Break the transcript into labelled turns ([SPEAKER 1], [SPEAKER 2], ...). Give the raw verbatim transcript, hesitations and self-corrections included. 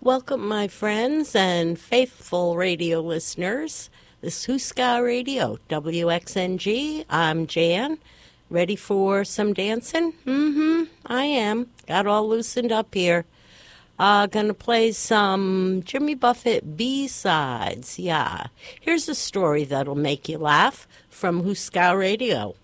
[SPEAKER 1] Welcome, my friends and faithful radio listeners. This is Huska Radio, W X N G. I'm Jan. Ready for some dancing? Mm-hmm, I am. Got all loosened up here. Uh, gonna play some Jimmy Buffett B-sides. Yeah. Here's a story that'll make you laugh from Huska Radio.